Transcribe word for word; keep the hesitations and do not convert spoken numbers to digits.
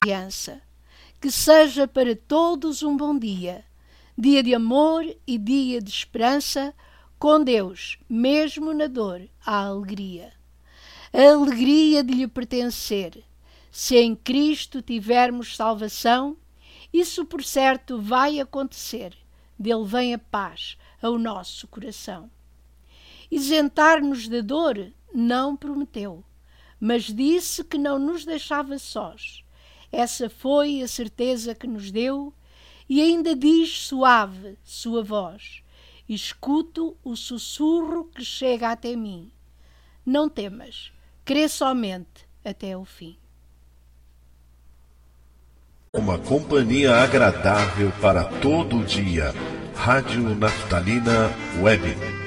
confiança. Que seja para todos um bom dia, dia de amor e dia de esperança, com Deus, mesmo na dor, há alegria. A alegria de lhe pertencer. Se em Cristo tivermos salvação, isso por certo vai acontecer. Dele vem a paz ao nosso coração. Isentar-nos da dor não prometeu, mas disse que não nos deixava sós. Essa foi a certeza que nos deu, e ainda diz suave sua voz: escuto o sussurro que chega até mim. Não temas, crê somente até o fim. Uma companhia agradável para todo o dia. Rádio Naftalina Web.